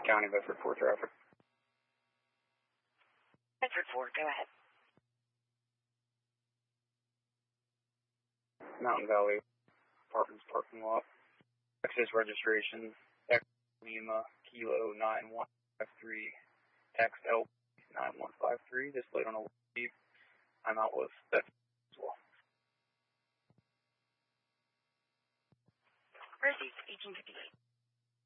County Bedford 4 traffic. Bedford 4, go ahead. Mountain Valley Apartments parking lot. Texas registration. X Lima Kilo 9153. Text L 9153. Displayed on a Jeep. I'm out with that as well. Where's 1858?